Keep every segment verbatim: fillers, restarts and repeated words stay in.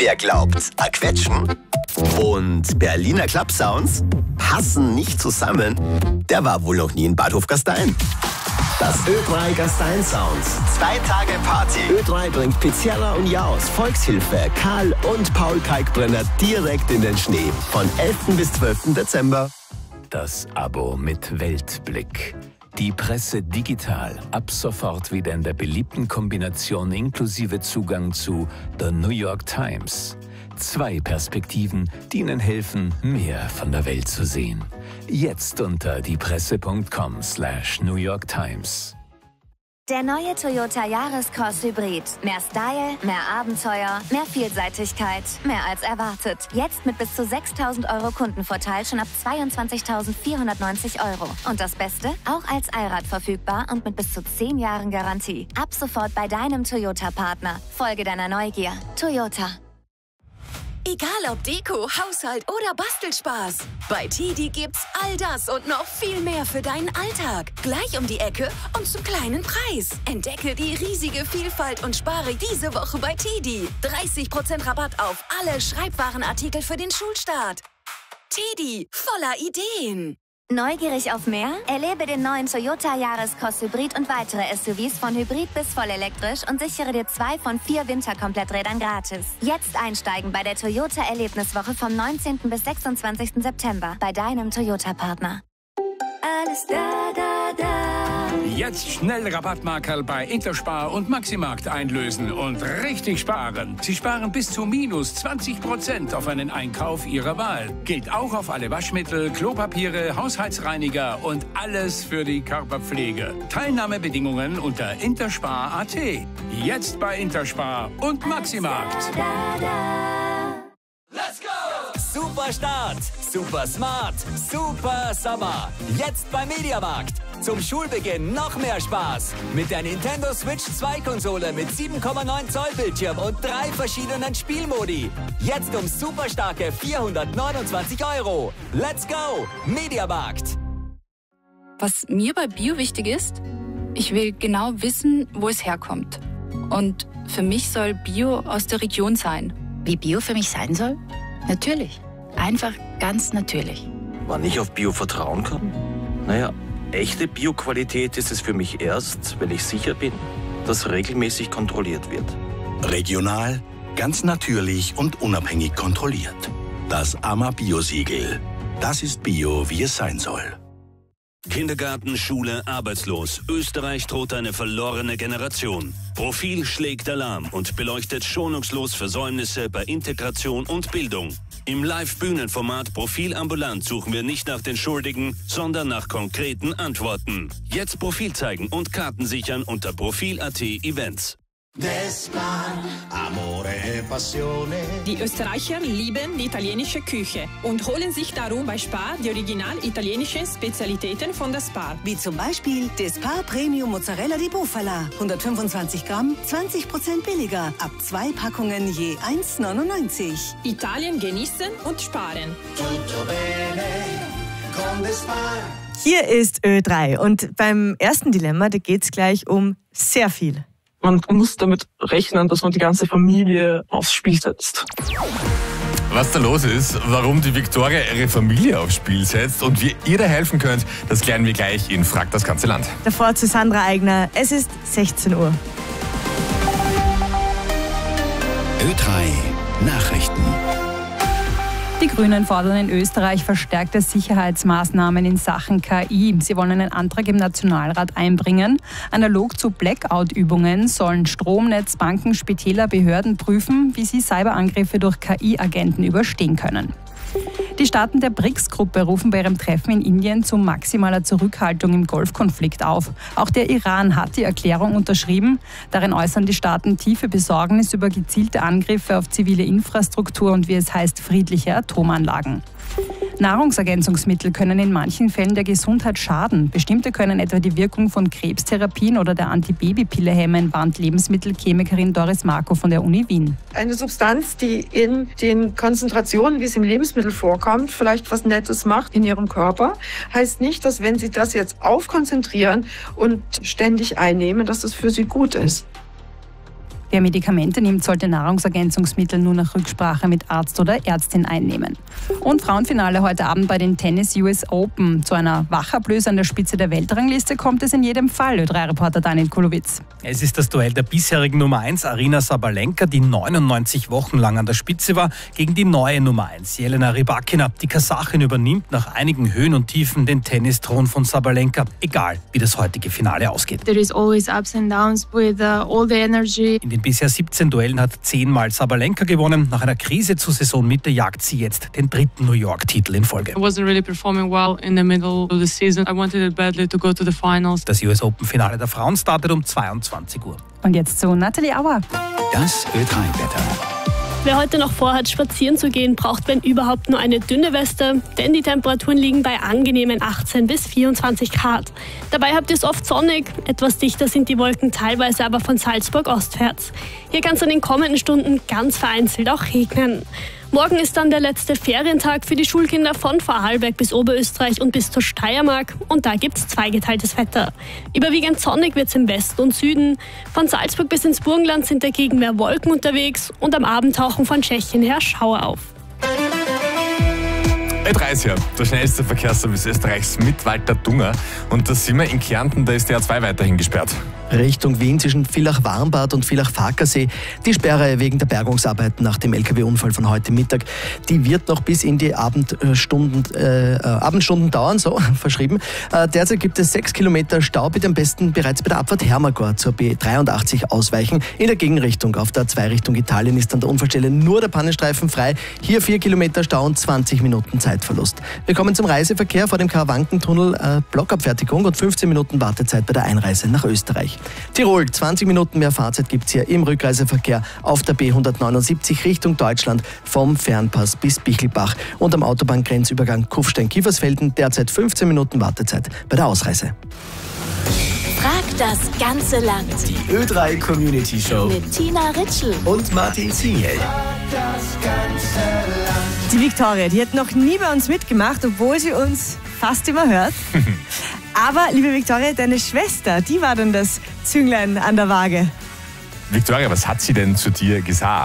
Wer glaubt, a Quetschen und Berliner Club-Sounds passen nicht zusammen, der war wohl noch nie in Bad Hofgastein. Das Ö drei Gastein Sounds. Zwei Tage Party. Ö drei bringt Pizzerra und Jaus, Volkshilfe, Karl und Paul Kalkbrenner direkt in den Schnee. Von elften bis zwölften Dezember. Das Abo mit Weltblick. Die Presse digital. Ab sofort wieder in der beliebten Kombination inklusive Zugang zu The New York Times. Zwei Perspektiven, die Ihnen helfen, mehr von der Welt zu sehen. Jetzt unter diepresse punkt com slash New York Times. Der neue Toyota Yaris-Cross Hybrid. Mehr Style, mehr Abenteuer, mehr Vielseitigkeit, mehr als erwartet. Jetzt mit bis zu sechstausend Euro Kundenvorteil schon ab zweiundzwanzigtausendvierhundertneunzig Euro. Und das Beste? Auch als Allrad verfügbar und mit bis zu zehn Jahren Garantie. Ab sofort bei deinem Toyota-Partner. Folge deiner Neugier. Toyota. Egal ob Deko, Haushalt oder Bastelspaß. Bei Tidi gibt's all das und noch viel mehr für deinen Alltag. Gleich um die Ecke und zum kleinen Preis. Entdecke die riesige Vielfalt und spare diese Woche bei Tidi. dreißig Prozent Rabatt auf alle Schreibwarenartikel für den Schulstart. Tidi, voller Ideen. Neugierig auf mehr? Erlebe den neuen Toyota Yaris-Cross Hybrid und weitere S U Vs von Hybrid bis vollelektrisch und sichere dir zwei von vier Winterkompletträdern gratis. Jetzt einsteigen bei der Toyota Erlebniswoche vom neunzehnten bis sechsundzwanzigsten September bei deinem Toyota-Partner. Alles da, da, da. Jetzt schnell Rabattmarkerl bei Interspar und Maximarkt einlösen und richtig sparen. Sie sparen bis zu minus zwanzig Prozent auf einen Einkauf Ihrer Wahl. Gilt auch auf alle Waschmittel, Klopapiere, Haushaltsreiniger und alles für die Körperpflege. Teilnahmebedingungen unter interspar punkt at. Jetzt bei Interspar und Maximarkt. Let's go! Super Start, super smart, super Sommer. Jetzt beim Mediamarkt. Zum Schulbeginn noch mehr Spaß. Mit der Nintendo Switch zwei Konsole mit sieben Komma neun Zoll Bildschirm und drei verschiedenen Spielmodi. Jetzt um super starke vierhundertneunundzwanzig Euro. Let's go! Mediamarkt. Was mir bei Bio wichtig ist, ich will genau wissen, wo es herkommt. Und für mich soll Bio aus der Region sein. Wie Bio für mich sein soll? Natürlich. Einfach ganz natürlich. Wann ich auf Bio vertrauen kann? Naja, echte Bio-Qualität ist es für mich erst, wenn ich sicher bin, dass regelmäßig kontrolliert wird. Regional, ganz natürlich und unabhängig kontrolliert. Das A M A Bio-Siegel. Das ist Bio, wie es sein soll. Kindergarten, Schule, arbeitslos. Österreich droht eine verlorene Generation. Profil schlägt Alarm und beleuchtet schonungslos Versäumnisse bei Integration und Bildung. Im Live-Bühnenformat Profil ambulant suchen wir nicht nach den Schuldigen, sondern nach konkreten Antworten. Jetzt Profil zeigen und Karten sichern unter profil punkt at Events. Die Österreicher lieben die italienische Küche und holen sich darum bei Spar die original italienischen Spezialitäten von der Spar. Wie zum Beispiel der Spar Premium Mozzarella di Bufala. hundertfünfundzwanzig Gramm, zwanzig Prozent billiger. Ab zwei Packungen je eins neunundneunzig. Italien genießen und sparen. Hier ist Ö drei und beim ersten Dilemma, da geht es gleich um sehr viel. Man muss damit rechnen, dass man die ganze Familie aufs Spiel setzt. Was da los ist, warum die Viktoria ihre Familie aufs Spiel setzt und wie ihr da helfen könnt, das klären wir gleich in Frag das ganze Land. Davor zu Sandra Eigner, es ist sechzehn Uhr. Ö drei Nachrichten. Die Grünen fordern in Österreich verstärkte Sicherheitsmaßnahmen in Sachen K I. Sie wollen einen Antrag im Nationalrat einbringen. Analog zu Blackout-Übungen sollen Stromnetz, Banken, Spitäler, Behörden prüfen, wie sie Cyberangriffe durch K I-Agenten überstehen können. Die Staaten der B R I C S-Gruppe rufen bei ihrem Treffen in Indien zu maximaler Zurückhaltung im Golfkonflikt auf. Auch der Iran hat die Erklärung unterschrieben. Darin äußern die Staaten tiefe Besorgnis über gezielte Angriffe auf zivile Infrastruktur und, wie es heißt, friedliche Atomanlagen. Nahrungsergänzungsmittel können in manchen Fällen der Gesundheit schaden. Bestimmte können etwa die Wirkung von Krebstherapien oder der Antibabypille hemmen, warnt Lebensmittelchemikerin Doris Marko von der Uni Wien. Eine Substanz, die in den Konzentrationen, wie es im Lebensmittel vorkommt, vielleicht was Nettes macht in ihrem Körper, heißt nicht, dass wenn sie das jetzt aufkonzentrieren und ständig einnehmen, dass es für sie gut ist. Wer Medikamente nimmt, sollte Nahrungsergänzungsmittel nur nach Rücksprache mit Arzt oder Ärztin einnehmen. Und Frauenfinale heute Abend bei den Tennis U S Open. Zu einer Wachablöse an der Spitze der Weltrangliste kommt es in jedem Fall, Ö drei Reporter Daniel Kulowitz. Es ist das Duell der bisherigen Nummer eins, Aryna Sabalenka, die neunundneunzig Wochen lang an der Spitze war, gegen die neue Nummer eins, Jelena Rybakina. Die Kasachin übernimmt nach einigen Höhen und Tiefen den Tennisthron von Sabalenka, egal wie das heutige Finale ausgeht. There is always ups and downs with uh, all the energy. In den bisher siebzehn Duellen hat zehnmal Sabalenka gewonnen. Nach einer Krise zur Saisonmitte jagt sie jetzt den dritten New York-Titel in Folge. I wasn't really performing well in the middle of the season. I wanted it badly to go to the finals. Das U S Open-Finale der Frauen startet um zweiundzwanzig Uhr. Und jetzt zu Nathalie Auer. Das Ö drei Wetter. Wer heute noch vorhat, spazieren zu gehen, braucht wenn überhaupt nur eine dünne Weste, denn die Temperaturen liegen bei angenehmen achtzehn bis vierundzwanzig Grad. Dabei habt ihr es oft sonnig, etwas dichter sind die Wolken teilweise aber von Salzburg ostwärts. Hier kann es in den kommenden Stunden ganz vereinzelt auch regnen. Morgen ist dann der letzte Ferientag für die Schulkinder von Vorarlberg bis Oberösterreich und bis zur Steiermark. Und da gibt's zweigeteiltes Wetter. Überwiegend sonnig wird's im Westen und Süden. Von Salzburg bis ins Burgenland sind dagegen mehr Wolken unterwegs und am Abend tauchen von Tschechien her Schauer auf. Ö drei ist ja der schnellste Verkehrsservice Österreichs mit Walter Dunger. Und da sind wir in Kärnten, da ist die A zwei weiterhin gesperrt. Richtung Wien zwischen Villach-Warmbad und Villach-Farkasee. Die Sperre wegen der Bergungsarbeiten nach dem L K W-Unfall von heute Mittag, die wird noch bis in die Abendstunden, äh, Abendstunden dauern, so verschrieben. Äh, derzeit gibt es sechs Kilometer Stau, bitte am besten bereits bei der Abfahrt Hermagor zur B dreiundachtzig ausweichen. In der Gegenrichtung auf der A zwei Richtung Italien ist an der Unfallstelle nur der Pannenstreifen frei. Hier vier Kilometer Stau und zwanzig Minuten Zeitverlust. Wir kommen zum Reiseverkehr vor dem Karawankentunnel, äh, Blockabfertigung und fünfzehn Minuten Wartezeit bei der Einreise nach Österreich. Tirol, zwanzig Minuten mehr Fahrzeit gibt es hier im Rückreiseverkehr auf der B hundertneunundsiebzig Richtung Deutschland vom Fernpass bis Bichelbach und am Autobahngrenzübergang Kufstein-Kiefersfelden derzeit fünfzehn Minuten Wartezeit bei der Ausreise. Frag das ganze Land. Die Ö drei Community Show Mit Tina Ritschl und Martin Zingel. Die Viktoria, die hat noch nie bei uns mitgemacht, obwohl sie uns fast immer hört. Aber, liebe Viktoria, deine Schwester, die war dann das Zünglein an der Waage. Viktoria, was hat sie denn zu dir gesagt?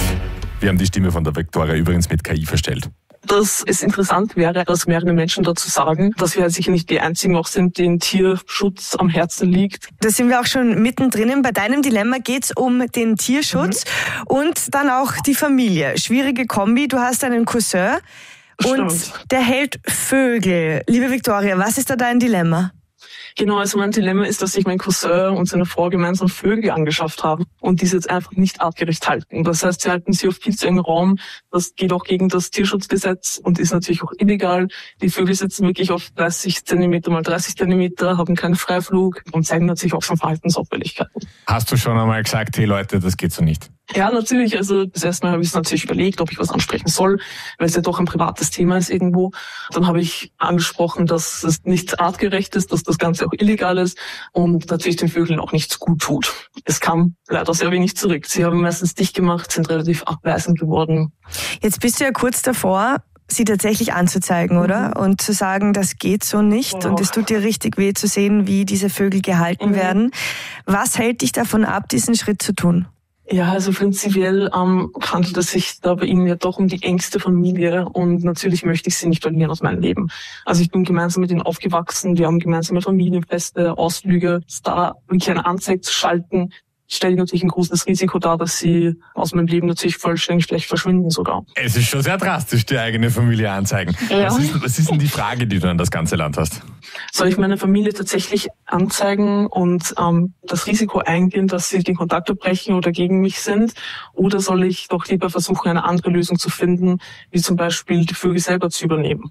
Wir haben die Stimme von der Viktoria übrigens mit K I verstellt. Dass es interessant wäre, dass mehrere Menschen dazu sagen, dass wir sicher nicht die Einzigen auch sind, denen Tierschutz am Herzen liegt. Da sind wir auch schon mittendrin. Bei deinem Dilemma geht es um den Tierschutz mhm. und dann auch die Familie. Schwierige Kombi, du hast einen Cousin und Stimmt. der hält Vögel. Liebe Viktoria, was ist da dein Dilemma? Genau, also mein Dilemma ist, dass sich mein Cousin und seine Frau gemeinsam Vögel angeschafft haben und diese jetzt einfach nicht artgerecht halten. Das heißt, sie halten sie auf viel zu engen Raum. Das geht auch gegen das Tierschutzgesetz und ist natürlich auch illegal. Die Vögel sitzen wirklich auf dreißig Zentimeter mal dreißig Zentimeter, haben keinen Freiflug und zeigen natürlich auch schon Verhaltensauffälligkeiten. Hast du schon einmal gesagt, hey Leute, das geht so nicht? Ja, natürlich. Also das erste Mal habe ich es natürlich überlegt, ob ich was ansprechen soll, weil es ja doch ein privates Thema ist irgendwo. Dann habe ich angesprochen, dass es nicht artgerecht ist, dass das Ganze auch illegal ist und natürlich den Vögeln auch nichts gut tut. Es kam leider sehr wenig zurück. Sie haben meistens dicht gemacht, sind relativ abweisend geworden. Jetzt bist du ja kurz davor, sie tatsächlich anzuzeigen, oder? Mhm. Und zu sagen, das geht so nicht genau. Und es tut dir richtig weh zu sehen, wie diese Vögel gehalten mhm. werden. Was hält dich davon ab, diesen Schritt zu tun? Ja, also prinzipiell ähm, handelt es sich da bei Ihnen ja doch um die engste Familie und natürlich möchte ich sie nicht verlieren aus meinem Leben. Also ich bin gemeinsam mit ihnen aufgewachsen, wir haben gemeinsame Familienfeste, Ausflüge, da wirklich eine Anzeige zu schalten, stellt natürlich ein großes Risiko dar, dass sie aus meinem Leben natürlich vollständig schlecht verschwinden sogar. Es ist schon sehr drastisch, die eigene Familie anzeigen. Ja. Was ist, was ist denn die Frage, die du an das ganze Land hast? Soll ich meine Familie tatsächlich anzeigen und ähm, das Risiko eingehen, dass sie den Kontakt abbrechen oder gegen mich sind? Oder soll ich doch lieber versuchen, eine andere Lösung zu finden, wie zum Beispiel die Vögel selber zu übernehmen?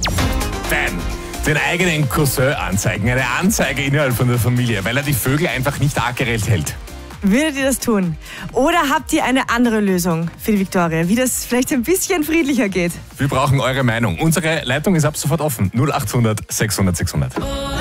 Dann den eigenen Cousin anzeigen, eine Anzeige innerhalb von der Familie, weil er die Vögel einfach nicht artgerecht hält. Würdet ihr das tun? Oder habt ihr eine andere Lösung für die Viktoria, wie das vielleicht ein bisschen friedlicher geht? Wir brauchen eure Meinung. Unsere Leitung ist ab sofort offen. null achthundert sechshundert sechshundert.